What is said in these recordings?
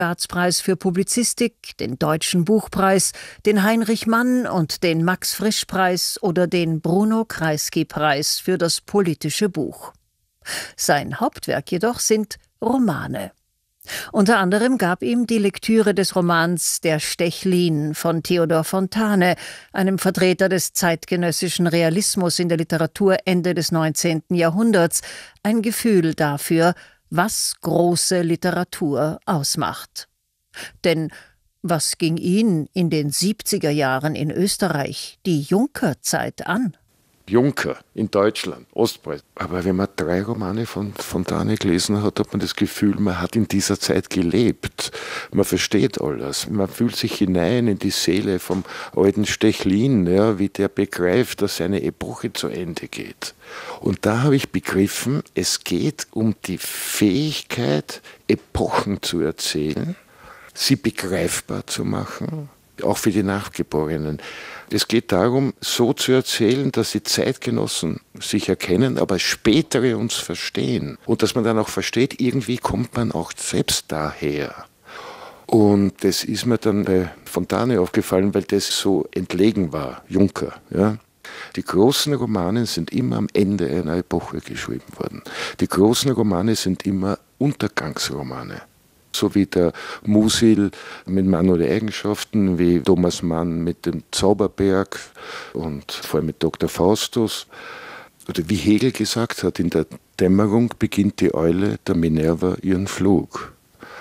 Staatspreis für Publizistik, den Deutschen Buchpreis, den Heinrich-Mann- und den Max-Frisch-Preis oder den Bruno-Kreisky-Preis für das politische Buch. Sein Hauptwerk jedoch sind Romane. Unter anderem gab ihm die Lektüre des Romans »Der Stechlin« von Theodor Fontane, einem Vertreter des zeitgenössischen Realismus in der Literatur Ende des 19. Jahrhunderts, ein Gefühl dafür, was große Literatur ausmacht. Denn was ging ihn in den 70er Jahren in Österreich, die Juncker-Zeit, an? Juncker in Deutschland, Ostpreußen. Aber wenn man 3 Romane von Fontane gelesen hat, hat man das Gefühl, man hat in dieser Zeit gelebt. Man versteht alles. Man fühlt sich hinein in die Seele vom alten Stechlin, ja, wie der begreift, dass seine Epoche zu Ende geht. Und da habe ich begriffen, es geht um die Fähigkeit, Epochen zu erzählen, sie begreifbar zu machen, auch für die Nachgeborenen. Es geht darum, so zu erzählen, dass die Zeitgenossen sich erkennen, aber spätere uns verstehen. Und dass man dann auch versteht, irgendwie kommt man auch selbst daher. Und das ist mir dann bei Fontane aufgefallen, weil das so entlegen war, Juncker. Ja. Die großen Romane sind immer am Ende einer Epoche geschrieben worden. Die großen Romane sind immer Untergangsromane. So wie der Musil mit Mann ohne Eigenschaften, wie Thomas Mann mit dem Zauberberg und vor allem mit Dr. Faustus. Oder wie Hegel gesagt hat, in der Dämmerung beginnt die Eule der Minerva ihren Flug.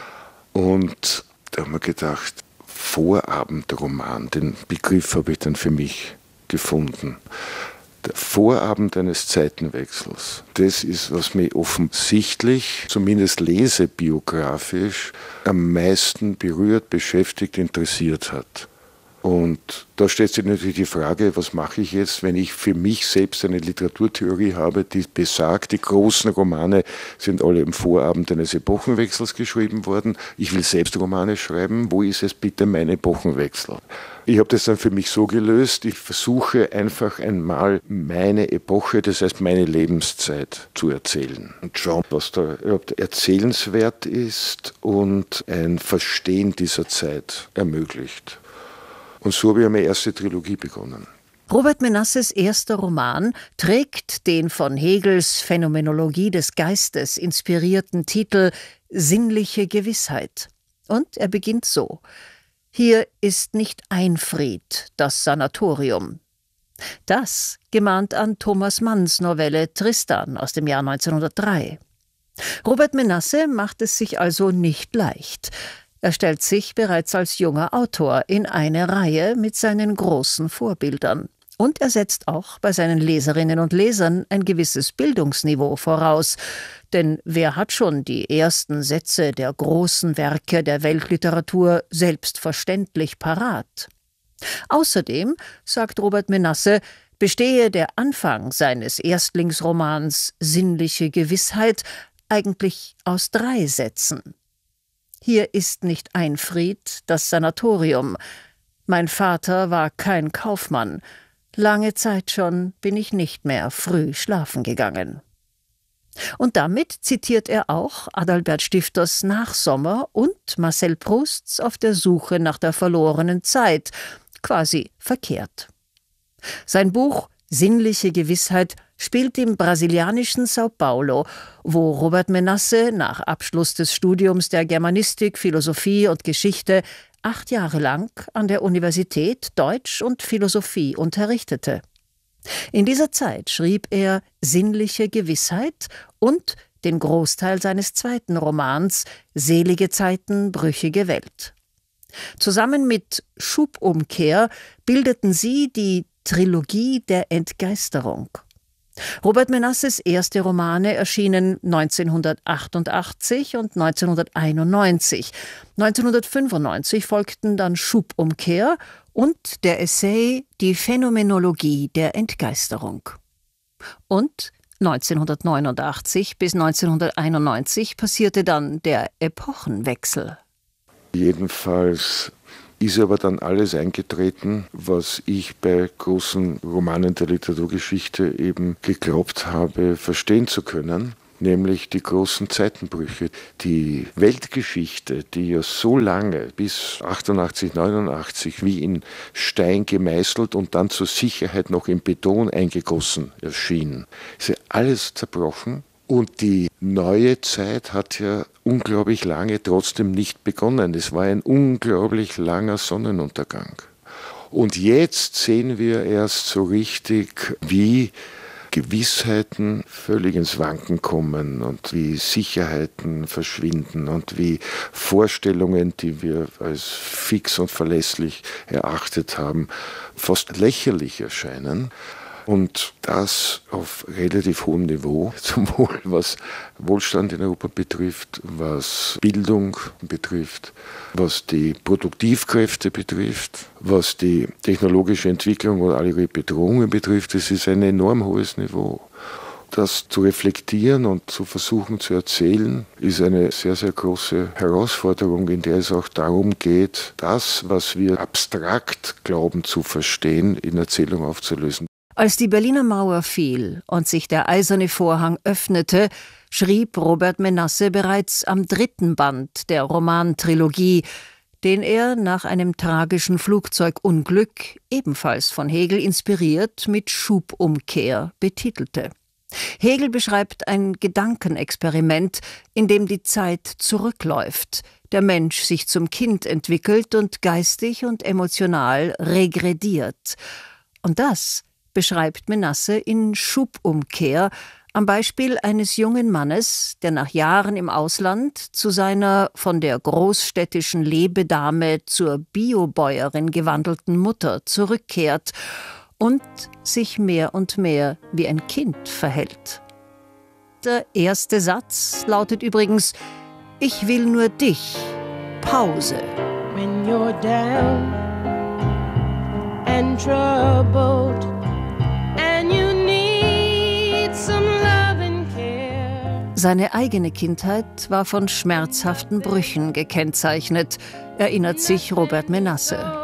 Und da haben wir gedacht, Vorabendroman, den Begriff habe ich dann für mich gefunden. Der Vorabend eines Zeitenwechsels, das ist, was mich offensichtlich, zumindest lesebiografisch, am meisten berührt, beschäftigt, interessiert hat. Und da stellt sich natürlich die Frage, was mache ich jetzt, wenn ich für mich selbst eine Literaturtheorie habe, die besagt, die großen Romane sind alle im Vorabend eines Epochenwechsels geschrieben worden. Ich will selbst Romane schreiben. Wo ist es bitte mein Epochenwechsel? Ich habe das dann für mich so gelöst, ich versuche einfach einmal meine Epoche, das heißt meine Lebenszeit zu erzählen und schauen, was da überhaupt erzählenswert ist und ein Verstehen dieser Zeit ermöglicht. Und so habe ich meine erste Trilogie begonnen. Robert Menasses erster Roman trägt den von Hegels Phänomenologie des Geistes inspirierten Titel »Sinnliche Gewissheit«. Und er beginnt so: »Hier ist nicht Einfried, das Sanatorium.« Das gemahnt an Thomas Manns Novelle Tristan aus dem Jahr 1903. Robert Menasse macht es sich also nicht leicht. Er stellt sich bereits als junger Autor in eine Reihe mit seinen großen Vorbildern. Und er setzt auch bei seinen Leserinnen und Lesern ein gewisses Bildungsniveau voraus. Denn wer hat schon die ersten Sätze der großen Werke der Weltliteratur selbstverständlich parat? Außerdem, sagt Robert Menasse, bestehe der Anfang seines Erstlingsromans »Sinnliche Gewissheit« eigentlich aus 3 Sätzen. »Hier ist nicht Einfried, das Sanatorium. Mein Vater war kein Kaufmann. Lange Zeit schon bin ich nicht mehr früh schlafen gegangen.« Und damit zitiert er auch Adalbert Stifters Nachsommer und Marcel Prousts Auf der Suche nach der verlorenen Zeit, quasi verkehrt. Sein Buch »Sinnliche Gewissheit« spielt im brasilianischen Sao Paulo, wo Robert Menasse nach Abschluss des Studiums der Germanistik, Philosophie und Geschichte 8 Jahre lang an der Universität Deutsch und Philosophie unterrichtete. In dieser Zeit schrieb er »Sinnliche Gewissheit« und den Großteil seines zweiten Romans »Selige Zeiten, brüchige Welt«. Zusammen mit »Schubumkehr« bildeten sie die Trilogie der Entgeisterung. Robert Menasses erste Romane erschienen 1988 und 1991. 1995 folgten dann »Schubumkehr« und der Essay »Die Phänomenologie der Entgeisterung«. Und 1989 bis 1991 passierte dann der Epochenwechsel. Jedenfalls ist aber dann alles eingetreten, was ich bei großen Romanen der Literaturgeschichte eben geglaubt habe, verstehen zu können. nämlich die großen Zeitenbrüche. Die Weltgeschichte, die ja so lange, bis 88, 89, wie in Stein gemeißelt und dann zur Sicherheit noch in Beton eingegossen erschien, ist ja alles zerbrochen. Und die neue Zeit hat ja unglaublich lange trotzdem nicht begonnen. Es war ein unglaublich langer Sonnenuntergang. Und jetzt sehen wir erst so richtig, wie Gewissheiten völlig ins Wanken kommen und wie Sicherheiten verschwinden und wie Vorstellungen, die wir als fix und verlässlich erachtet haben, fast lächerlich erscheinen. Und das auf relativ hohem Niveau, sowohl was Wohlstand in Europa betrifft, was Bildung betrifft, was die Produktivkräfte betrifft, was die technologische Entwicklung und alle ihre Bedrohungen betrifft. Es ist ein enorm hohes Niveau. Das zu reflektieren und zu versuchen zu erzählen, ist eine sehr, sehr große Herausforderung, in der es auch darum geht, das, was wir abstrakt glauben zu verstehen, in Erzählung aufzulösen. Als die Berliner Mauer fiel und sich der eiserne Vorhang öffnete, schrieb Robert Menasse bereits am 3. Band der Romantrilogie, den er nach einem tragischen Flugzeugunglück, ebenfalls von Hegel inspiriert, mit Schubumkehr betitelte. Hegel beschreibt ein Gedankenexperiment, in dem die Zeit zurückläuft, der Mensch sich zum Kind entwickelt und geistig und emotional regrediert. Und das beschreibt Menasse in Schubumkehr am Beispiel eines jungen Mannes, der nach Jahren im Ausland zu seiner von der großstädtischen Lebedame zur Biobäuerin gewandelten Mutter zurückkehrt und sich mehr und mehr wie ein Kind verhält. Der erste Satz lautet übrigens: Ich will nur dich. Pause. When you're down and troubled and you need some love and care. Seine eigene Kindheit war von schmerzhaften Brüchen gekennzeichnet, erinnert sich Robert Menasse.